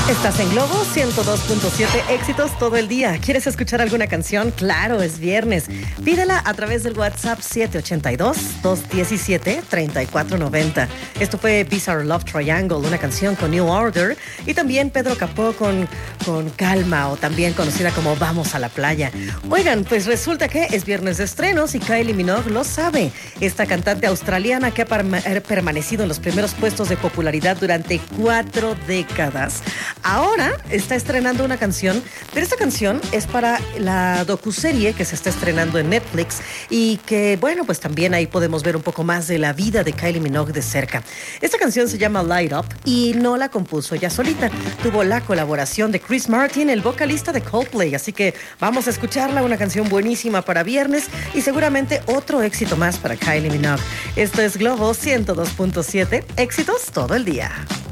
Estás en Globo 102.7, éxitos todo el día. ¿Quieres escuchar alguna canción? Claro, es viernes. Pídela a través del WhatsApp 782-217-3490. Esto fue Bizarre Love Triangle, una canción con New Order. Y también Pedro Capó con Calma, o también conocida como Vamos a la Playa. Oigan, pues resulta que es viernes de estrenos y Kylie Minogue lo sabe. Esta cantante australiana que ha permanecido en los primeros puestos de popularidad durante 4 décadas. Ahora está estrenando una canción, pero esta canción es para la docuserie que se está estrenando en Netflix y que, bueno, pues también ahí podemos ver un poco más de la vida de Kylie Minogue de cerca. Esta canción se llama Light Up y no la compuso ella solita. Tuvo la colaboración de Chris Martin, el vocalista de Coldplay, así que vamos a escucharla, una canción buenísima para viernes y seguramente otro éxito más para Kylie Minogue. Esto es Globo 102.7, éxitos todo el día.